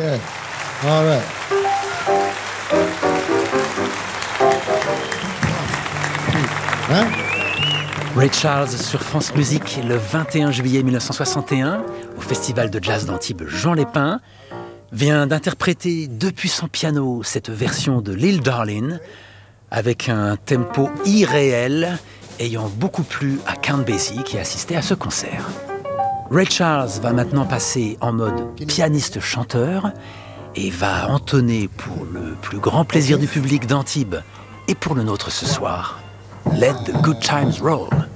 Yeah. All right. Hein? Ray Charles sur France Musique le 21 juillet 1961, au Festival de Jazz d'Antibes Jean Lépin, vient d'interpréter depuis son piano cette version de Lil Darlin avec un tempo irréel ayant beaucoup plu à Count Basie qui assistait à ce concert. Ray Charles va maintenant passer en mode pianiste-chanteur et va entonner pour le plus grand plaisir du public d'Antibes et pour le nôtre ce soir, Let the Good Times Roll.